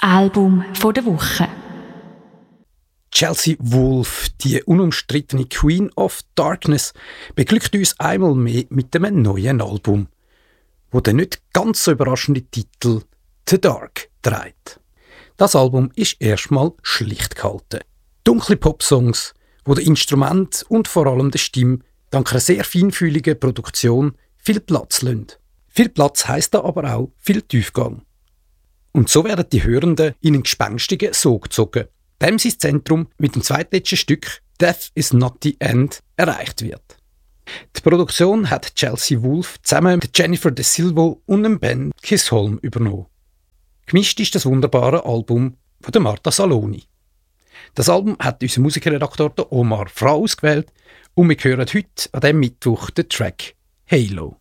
Album der Woche. Chelsea Wolfe, die unumstrittene Queen of Darkness, beglückt uns einmal mehr mit einem neuen Album, wo der nicht ganz so überraschende Titel «The Dark» trägt. Das Album ist erstmal schlicht gehalten. Dunkle Popsongs, wo der Instrument und vor allem der Stimme dank einer sehr feinfühligen Produktion viel Platz lassen. Viel Platz heisst da aber auch viel Tiefgang. Und so werden die Hörenden in einen gespenstigen Sog gezogen, dem sein Zentrum mit dem zweitletzten Stück «Death is not the end» erreicht wird. Die Produktion hat Chelsea Wolfe zusammen mit Jennifer De Silva und dem Ben Chisholm übernommen. Gemischt ist das wunderbare Album von Marta Saloni. Das Album hat unser Musikredakteur Omar Frau ausgewählt und wir hören heute an diesem Mittwoch den Track «Halo».